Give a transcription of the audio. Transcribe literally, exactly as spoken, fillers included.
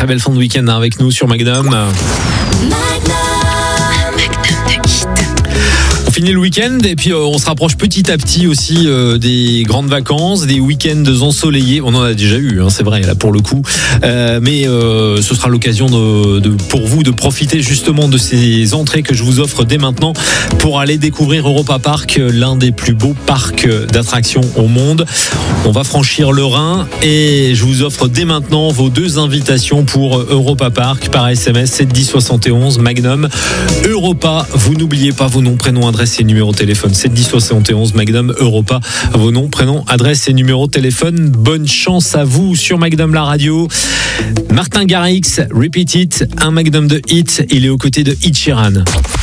très belle fin de week-end avec nous sur Magnum. On finit le week-end et puis euh, on se rapproche petit à petit aussi euh, des grandes vacances, des week-ends ensoleillés. On en a déjà eu, hein, c'est vrai, là pour le coup. Euh, mais euh, ce sera l'occasion de, de, pour vous de profiter justement de ces entrées que je vous offre dès maintenant pour aller découvrir Europa Park, l'un des plus beaux parcs d'attractions au monde. On va franchir le Rhin et je vous offre dès maintenant vos deux invitations pour Europa Park par S M S sept dix soixante et onze Magnum Europa. Vous n'oubliez pas vos noms, prénoms, adresses et numéro de téléphone. sept dix soixante et onze Magnum Europa. Vos noms, prénoms, adresses et numéro de téléphone. Bonne chance à vous sur Magnum la radio. Martin Garrix, Repeat It, un Magnum de hit. Il est aux côtés de Ed Sheeran.